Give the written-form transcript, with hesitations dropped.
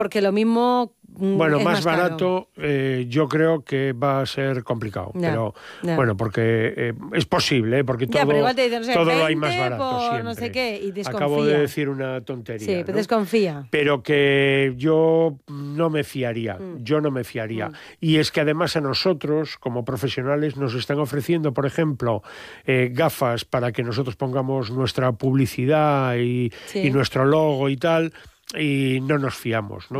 Porque lo mismo bueno, es más caro. barato yo creo que va a ser complicado. Pero bueno, porque es posible, porque todo, pero igual te dicen, no sé, todo 20 lo hay más barato por siempre. no sé qué, y desconfía. Acabo de decir una tontería. Sí, pero ¿no? desconfía. Pero que yo no me fiaría, Y es que además a nosotros, como profesionales, nos están ofreciendo, por ejemplo, gafas para que nosotros pongamos nuestra publicidad y nuestro logo y tal, y no nos fiamos, ¿no?